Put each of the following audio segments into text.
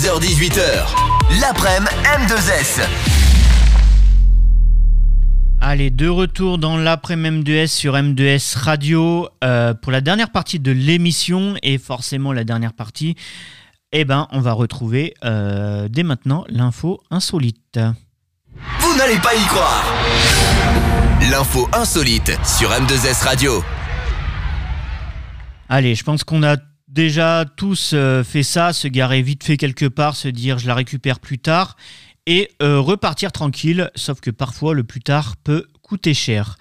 16h-18h, l'après-midi M2S. Allez, de retour dans l'après-midi M2S sur M2S Radio pour la dernière partie de l'émission. Et forcément, la dernière partie, on va retrouver dès maintenant l'info insolite. Vous n'allez pas y croire. L'info insolite sur M2S Radio. Allez, je pense qu'on a déjà tous fait ça, se garer vite fait quelque part, se dire je la récupère plus tard et repartir tranquille, sauf que parfois le plus tard peut coûter cher.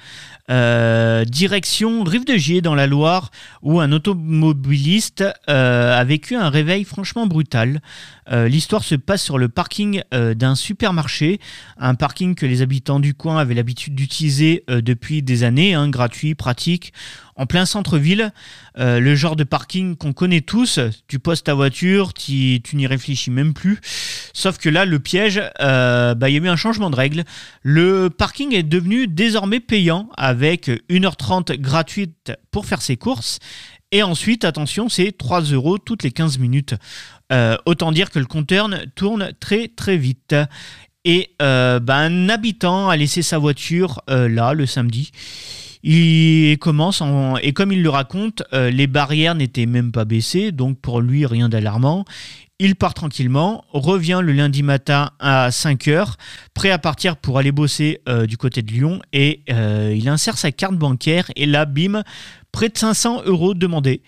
Direction Rive-de-Gier dans la Loire où un automobiliste a vécu un réveil franchement brutal. L'histoire se passe sur le parking d'un supermarché, un parking que les habitants du coin avaient l'habitude d'utiliser depuis des années, gratuit, pratique, en plein centre-ville. Le genre de parking qu'on connaît tous, tu poses ta voiture, tu n'y réfléchis même plus. Sauf que là, le piège, il y a eu un changement de règle. Le parking est devenu désormais payant avec 1h30 gratuite pour faire ses courses. Et ensuite, attention, c'est 3 € toutes les 15 minutes. Autant dire que le compteur tourne très très vite. Et un habitant a laissé sa voiture là, le samedi. Et comme il le raconte, les barrières n'étaient même pas baissées, donc pour lui, rien d'alarmant. Il part tranquillement, revient le lundi matin à 5h, prêt à partir pour aller bosser du côté de Lyon. Et il insère sa carte bancaire et là, bim, près de 500 € demandés.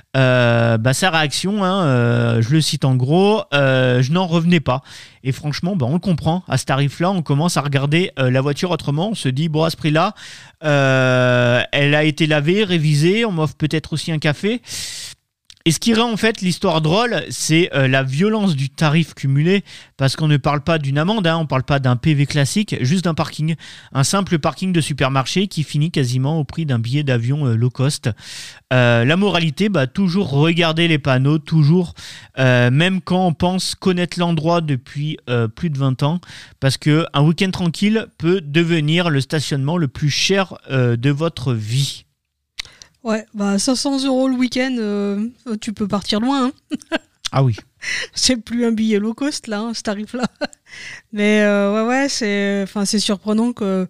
Sa réaction, je le cite en gros, je n'en revenais pas. Et franchement, on le comprend. À ce tarif-là, on commence à regarder la voiture autrement. On se dit, à ce prix-là, elle a été lavée, révisée, on m'offre peut-être aussi un café. Et ce qui rend en fait l'histoire drôle, c'est la violence du tarif cumulé, parce qu'on ne parle pas d'une amende, on ne parle pas d'un PV classique, juste d'un parking. Un simple parking de supermarché qui finit quasiment au prix d'un billet d'avion low cost. La moralité, toujours regarder les panneaux, toujours, même quand on pense connaître l'endroit depuis plus de 20 ans, parce qu'un week-end tranquille peut devenir le stationnement le plus cher de votre vie. Ouais, 500 € le week-end, tu peux partir loin. Ah oui. C'est plus un billet low cost là, ce tarif-là. Mais c'est surprenant que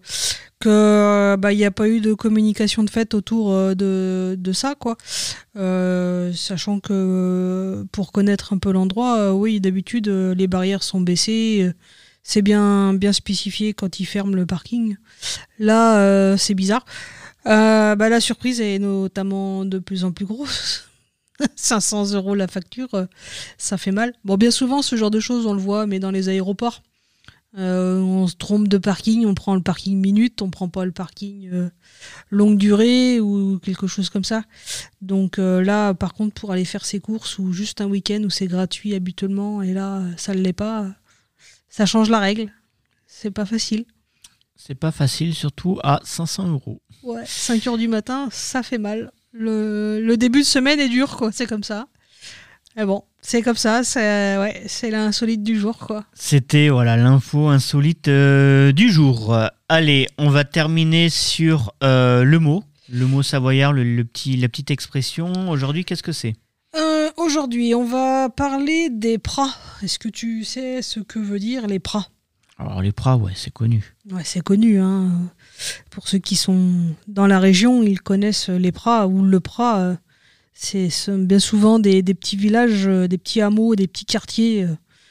y a pas eu de communication de fait autour de ça, quoi. Sachant que pour connaître un peu l'endroit, oui, d'habitude les barrières sont baissées. C'est bien spécifié quand ils ferment le parking. Là, c'est bizarre. La surprise est notamment de plus en plus grosse. 500 € la facture, ça fait mal. Bon, bien souvent, ce genre de choses, on le voit, mais dans les aéroports, on se trompe de parking, on prend le parking minute, on prend pas le parking longue durée ou quelque chose comme ça. Donc là, par contre, pour aller faire ses courses ou juste un week-end où c'est gratuit habituellement, et là, ça ne l'est pas, ça change la règle. C'est pas facile. C'est pas facile, surtout à 500 €. Ouais, 5h du matin, ça fait mal. Le début de semaine est dur, quoi. C'est comme ça. Mais bon, c'est comme ça. C'est l'insolite du jour, quoi. C'était l'info insolite du jour. Allez, on va terminer sur le mot savoyard, la petite expression. Aujourd'hui, qu'est-ce que c'est ? Aujourd'hui, on va parler des pras. Est-ce que tu sais ce que veut dire les pras ? Alors les pras, c'est connu. Ouais, c'est connu. Pour ceux qui sont dans la région, ils connaissent les pras ou le prat. C'est bien souvent des petits villages, des petits hameaux, des petits quartiers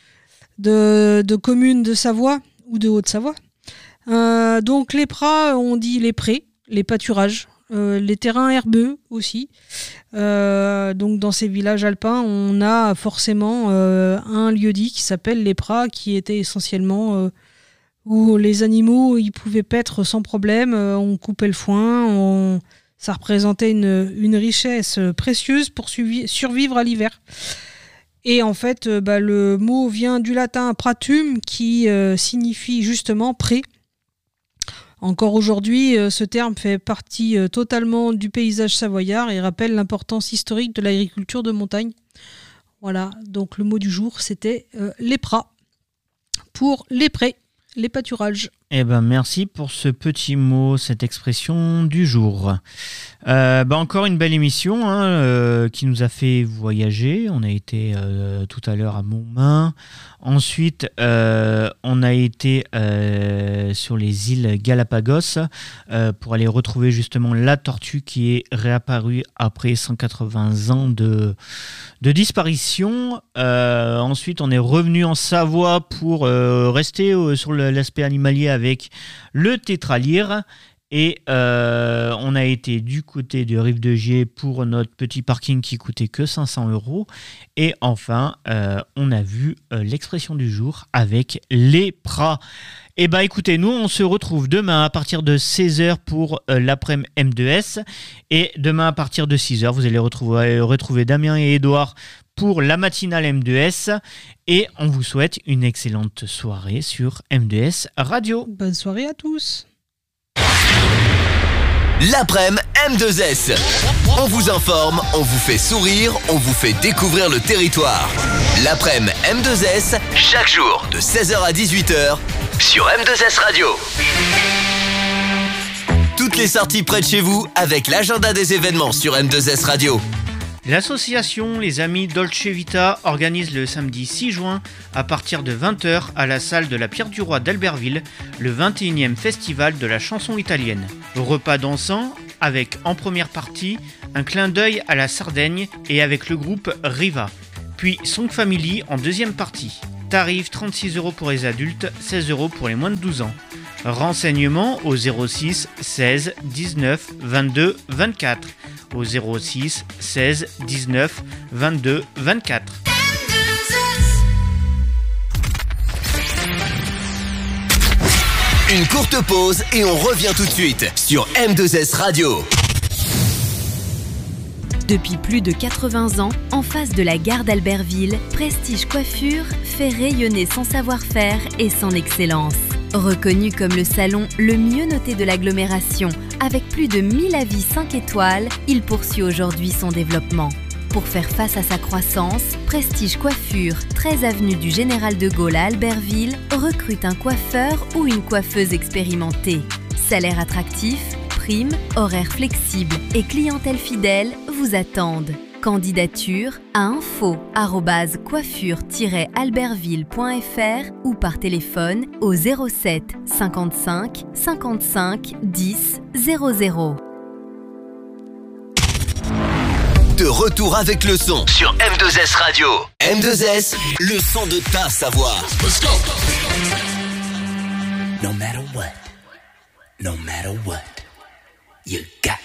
de communes de Savoie ou de Haute-Savoie. Donc les pras, on dit les prés, les pâturages, les terrains herbeux aussi. Donc dans ces villages alpins, on a forcément un lieu-dit qui s'appelle les pras, qui était essentiellement où les animaux ils pouvaient paître sans problème. On coupait le foin, ça représentait une richesse précieuse pour survivre à l'hiver. Et en fait, le mot vient du latin pratum, qui signifie justement pré. Encore aujourd'hui, ce terme fait partie totalement du paysage savoyard et rappelle l'importance historique de l'agriculture de montagne. Voilà, donc le mot du jour, c'était les pras pour les prés, les pâturages. Eh ben merci pour ce petit mot, cette expression du jour. Encore une belle émission qui nous a fait voyager. On a été tout à l'heure à Montmain. Ensuite, on a été sur les îles Galapagos pour aller retrouver justement la tortue qui est réapparue après 180 ans de disparition. Ensuite, on est revenu en Savoie pour rester sur l'aspect animalier avec le tétralyre. Et on a été du côté de Rive-de-Gier pour notre petit parking qui coûtait que 500 €. Et enfin, on a vu l'expression du jour avec les pras. Et écoutez, nous on se retrouve demain à partir de 16h pour l'après-midi M2S. Et demain à partir de 6h, vous allez retrouver Damien et Édouard pour la matinale M2S. Et on vous souhaite une excellente soirée sur M2S Radio. Bonne soirée à tous. L'après-midi M2S. On vous informe, on vous fait sourire, on vous fait découvrir le territoire. L'après-midi M2S, chaque jour de 16h à 18h sur M2S Radio. Toutes les sorties près de chez vous avec l'agenda des événements sur M2S Radio. L'association Les Amis Dolce Vita organise le samedi 6 juin à partir de 20h à la salle de la Pierre du Roi d'Albertville le 21e festival de la chanson italienne. Repas dansant avec en première partie un clin d'œil à la Sardaigne et avec le groupe Riva. Puis Song Family en deuxième partie. Tarif 36 € pour les adultes, 16 € pour les moins de 12 ans. Renseignements au 06 16 19 22 24. Au 06 16 19 22 24. Une courte pause et on revient tout de suite sur M2S Radio. Depuis plus de 80 ans, en face de la gare d'Albertville, Prestige Coiffure fait rayonner son savoir-faire et son excellence. Reconnu comme le salon le mieux noté de l'agglomération, avec plus de 1000 avis 5 étoiles, il poursuit aujourd'hui son développement. Pour faire face à sa croissance, Prestige Coiffure, 13 avenue du Général de Gaulle à Albertville, recrute un coiffeur ou une coiffeuse expérimentée. Salaire attractif, primes, horaires flexibles et clientèle fidèle vous attendent. Candidature à info@coiffure-albertville.fr ou par téléphone au 07 55 55 10 00. De retour avec le son sur M2S Radio. M2S, le son de ta Savoie. Let's go. No matter what, you got